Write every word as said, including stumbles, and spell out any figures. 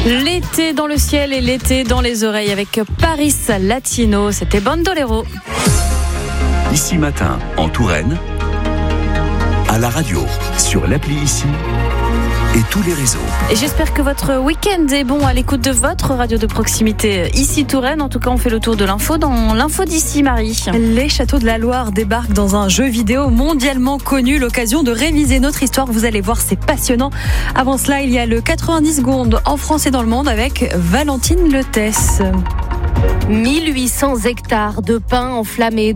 L'été dans le ciel et l'été dans les oreilles avec Paris Latino, c'était Bandolero. Ici Matin, en Touraine, à la radio, sur l'appli Ici et tous les réseaux. Et j'espère que votre week-end est bon à l'écoute de votre radio de proximité Ici Touraine. En tout cas, on fait le tour de l'info dans l'info d'ici, Marie. Les châteaux de la Loire débarquent dans un jeu vidéo mondialement connu. L'occasion de réviser notre histoire. Vous allez voir, c'est passionnant. Avant cela, il y a le quatre-vingt-dix secondes en France et dans le monde avec Valentine Letès. mille huit cents hectares de pins enflammés